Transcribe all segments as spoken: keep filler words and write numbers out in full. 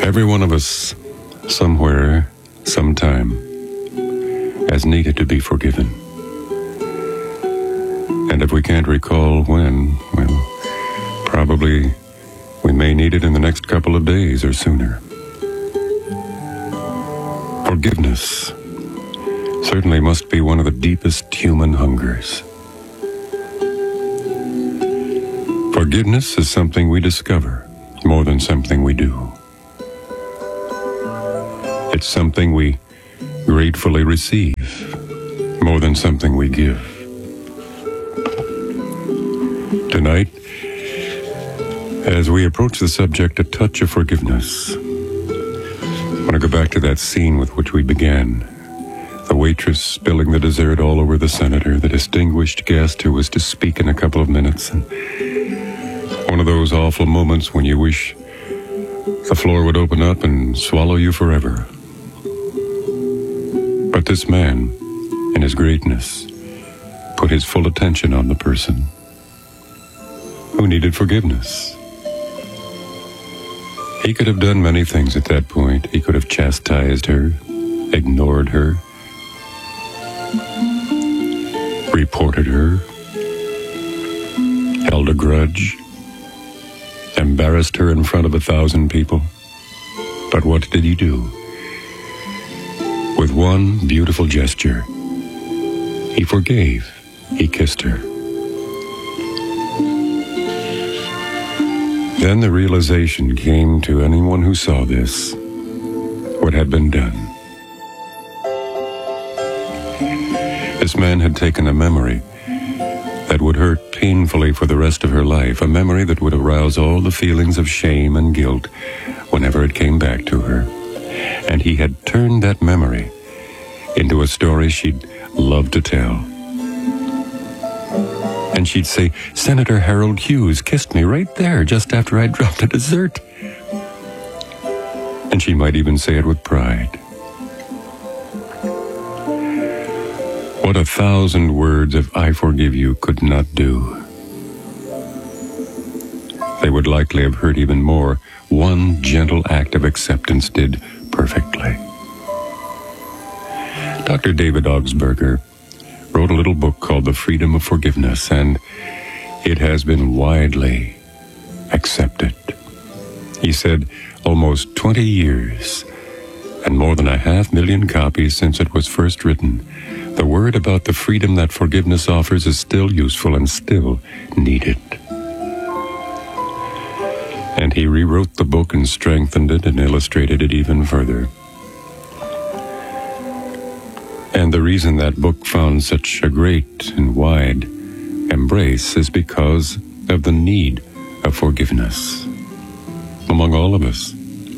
Every one of us, somewhere, sometime, has needed to be forgiven. And if we can't recall when, well, probably we may need it in the next couple of days or sooner. Forgiveness certainly must be one of the deepest human hungers. Forgiveness is something we discover more than something we do. It's something we gratefully receive more than something we give. Tonight, as we approach the subject, a touch of forgiveness, I want to go back to that scene with which we began. The waitress spilling the dessert all over the senator, the distinguished guest who was to speak in a couple of minutes, and one of those awful moments when you wish the floor would open up and swallow you forever. But this man, in his greatness, put his full attention on the person who needed forgiveness. He could have done many things at that point. He could have chastised her, ignored her, reported her, held a grudge, embarrassed her in front of a thousand people. But what did he do? With one beautiful gesture, he forgave. He kissed her. Then the realization came to anyone who saw this, what had been done. This man had taken a memory that would hurt painfully for the rest of her life, a memory that would arouse all the feelings of shame and guilt whenever it came back to her. And he had turned that memory into a story she'd love to tell. And she'd say, Senator Harold Hughes kissed me right there just after I dropped a dessert. And she might even say it with pride. What a thousand words of I forgive you could not do. They would likely have hurt even more. One gentle act of acceptance did perfectly. Doctor David Augsburger wrote a little book called The Freedom of Forgiveness, and it has been widely accepted. He said almost twenty years and more than a half million copies since it was first written, the word about the freedom that forgiveness offers is still useful and still needed. And he rewrote the book and strengthened it and illustrated it even further. And the reason that book found such a great and wide embrace is because of the need of forgiveness among all of us.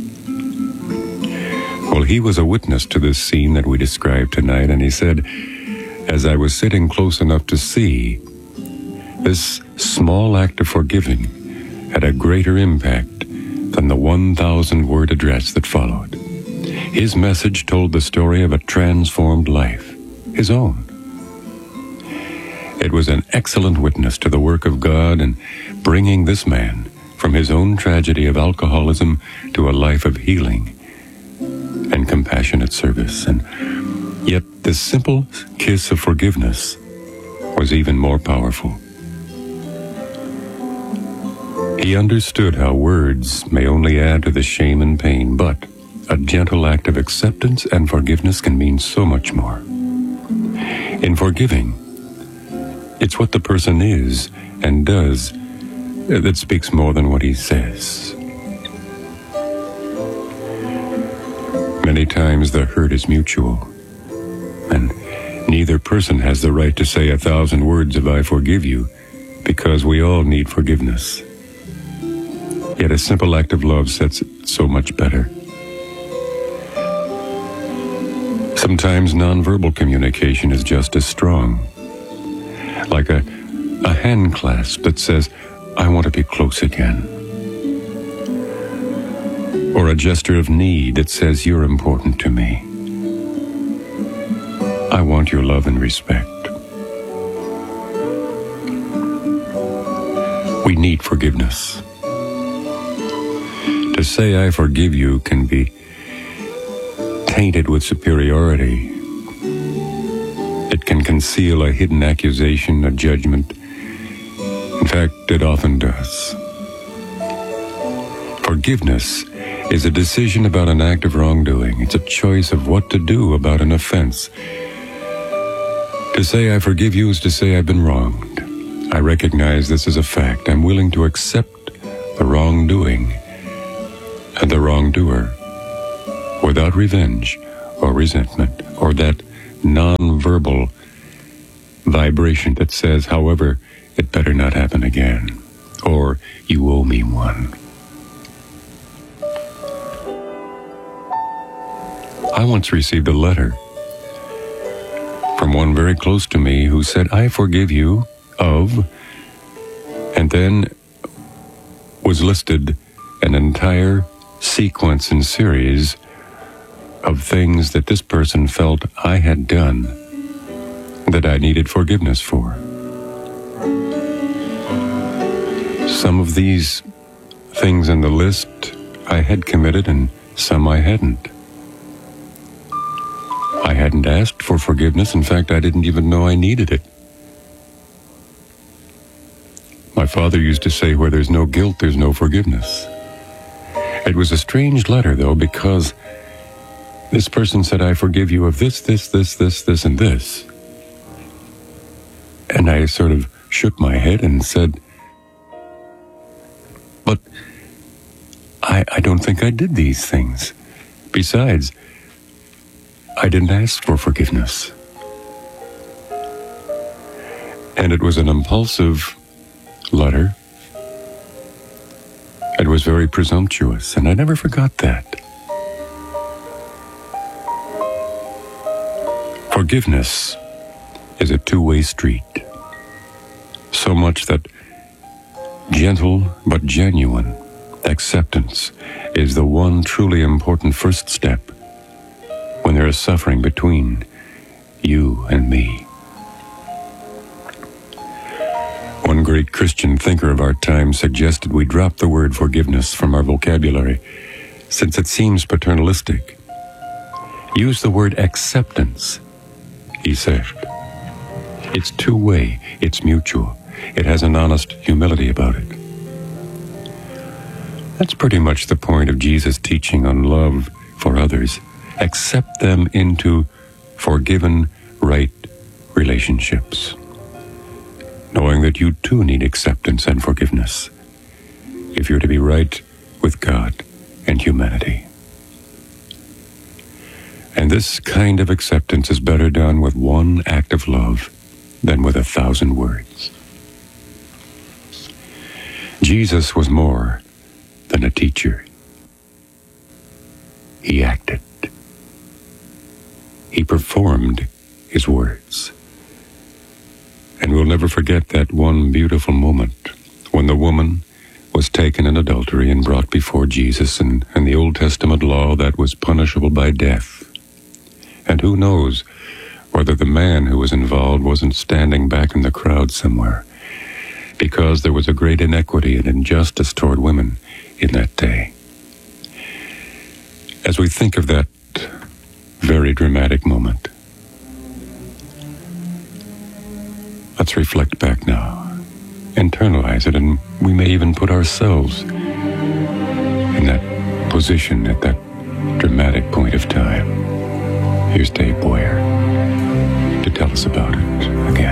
Well, he was a witness to this scene that we described tonight, and he said, as I was sitting close enough to see, this small act of forgiving had a greater impact than the one thousand word address that followed. His message told the story of a transformed life, his own. It was an excellent witness to the work of God in bringing this man from his own tragedy of alcoholism to a life of healing and compassionate service. And yet this simple kiss of forgiveness was even more powerful. He understood how words may only add to the shame and pain, but a gentle act of acceptance and forgiveness can mean so much more. In forgiving, it's what the person is and does that speaks more than what he says. Many times the hurt is mutual, and neither person has the right to say a thousand words of I forgive you, because we all need forgiveness. Yet a simple act of love sets it so much better. Sometimes nonverbal communication is just as strong. Like a, a hand clasp that says, I want to be close again. Or a gesture of need that says, you're important to me. I want your love and respect. We need forgiveness to say I forgive you can be tainted with superiority. It can conceal a hidden accusation, a judgment. In fact, it often does. Forgiveness is a decision about an act of wrongdoing. It's a choice of what to do about an offense. To say I forgive you is to say I've been wronged. I recognize this as a fact. I'm willing to accept the wrongdoing and the wrongdoer without revenge or resentment or that non-verbal vibration that says, however, it better not happen again, or you owe me one. I once received a letter from one very close to me who said, I forgive you of, and then was listed an entire sequence and series of things that this person felt I had done that I needed forgiveness for. Some of these things in the list I had committed and some I hadn't. I hadn't asked for forgiveness. In fact, I didn't even know I needed it. My father used to say, where there's no guilt, there's no forgiveness. It was a strange letter, though, because this person said, I forgive you of this, this, this, this, this, and this. And I sort of shook my head and said, but I, I don't think I did these things. Besides, I didn't ask for forgiveness. And it was an impulsive letter. It was very presumptuous, and I never forgot that. Forgiveness is a two-way street. So much that gentle but genuine acceptance is the one truly important first step when there is suffering between you and me. One great Christian thinker of our time suggested we drop the word forgiveness from our vocabulary, since it seems paternalistic. Use the word acceptance, he said. It's two-way, it's mutual, it has an honest humility about it. That's pretty much the point of Jesus' teaching on love for others. Accept them into forgiven, right relationships, knowing that you too need acceptance and forgiveness if you're to be right with God and humanity. And this kind of acceptance is better done with one act of love than with a thousand words. Jesus was more than a teacher. He acted. He performed his words. And we'll never forget that one beautiful moment when the woman was taken in adultery and brought before Jesus, and, and the Old Testament law that was punishable by death. And who knows whether the man who was involved wasn't standing back in the crowd somewhere, because there was a great inequity and injustice toward women in that day. As we think of that very dramatic moment, let's reflect back now, internalize it, and we may even put ourselves in that position at that dramatic point of time. Here's Dave Boyer.